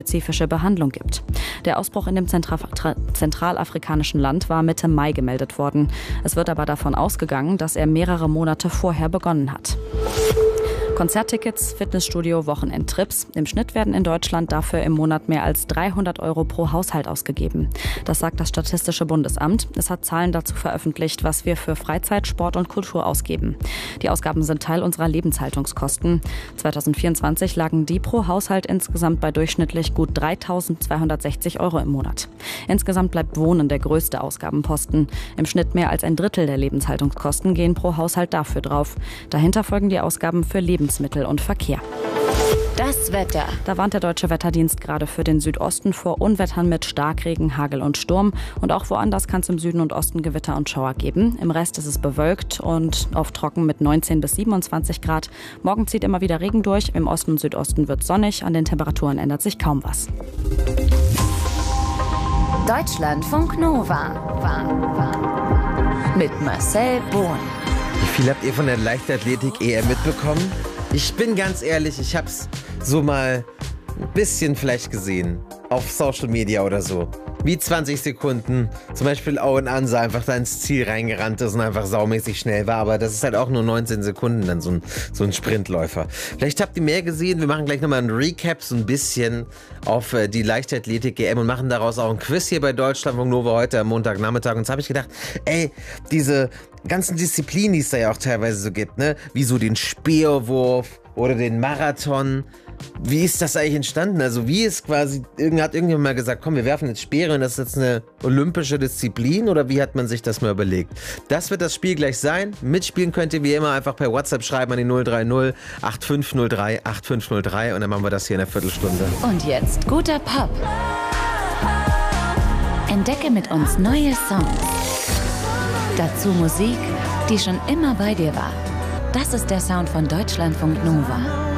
spezifische Behandlung gibt. Der Ausbruch in dem zentralafrikanischen Land war Mitte Mai gemeldet worden. Es wird aber davon ausgegangen, dass er mehrere Monate vorher begonnen hat. Konzerttickets, Fitnessstudio, Wochenendtrips. Im Schnitt werden in Deutschland dafür im Monat mehr als 300 € pro Haushalt ausgegeben. Das sagt das Statistische Bundesamt. Es hat Zahlen dazu veröffentlicht, was wir für Freizeit, Sport und Kultur ausgeben. Die Ausgaben sind Teil unserer Lebenshaltungskosten. 2024 lagen die pro Haushalt insgesamt bei durchschnittlich gut 3.260 € im Monat. Insgesamt bleibt Wohnen der größte Ausgabenposten. Im Schnitt mehr als ein Drittel der Lebenshaltungskosten gehen pro Haushalt dafür drauf. Dahinter folgen die Ausgaben für Lebensmittel und Verkehr. Das Wetter. Da warnt der Deutsche Wetterdienst gerade für den Südosten vor Unwettern mit Starkregen, Hagel und Sturm. Und auch woanders kann es im Süden und Osten Gewitter und Schauer geben. Im Rest ist es bewölkt und oft trocken mit 19 bis 27 Grad. Morgen zieht immer wieder Regen durch. Im Osten und Südosten wird sonnig. An den Temperaturen ändert sich kaum was. Deutschlandfunk Nova. Mit Marcel Bohn. Wie viel habt ihr von der Leichtathletik-EM mitbekommen? Ich bin ganz ehrlich, ich hab's so mal ein bisschen vielleicht gesehen. Auf Social Media oder so. Wie 20 Sekunden. Zum Beispiel Owen Ansa einfach da ins Ziel reingerannt ist und einfach saumäßig schnell war. Aber das ist halt auch nur 19 Sekunden dann so ein Sprintläufer. Vielleicht habt ihr mehr gesehen. Wir machen gleich nochmal ein Recap so ein bisschen auf die Leichtathletik-EM und machen daraus auch ein Quiz hier bei Deutschlandfunk Nova heute am Montagnachmittag. Und jetzt habe ich gedacht, diese ganzen Disziplinen, die es da ja auch teilweise so gibt, ne? Wie so den Speerwurf oder den Marathon. Wie ist das eigentlich entstanden? Also wie ist quasi, hat irgendjemand mal gesagt, komm, wir werfen jetzt Speere und das ist jetzt eine olympische Disziplin, oder wie hat man sich das mal überlegt? Das wird das Spiel gleich sein. Mitspielen könnt ihr wie immer einfach per WhatsApp schreiben an die 030 8503 8503 und dann machen wir das hier in einer Viertelstunde. Und jetzt guter Pop. Entdecke mit uns neue Songs. Dazu Musik, die schon immer bei dir war. Das ist der Sound von Deutschlandfunk Nova.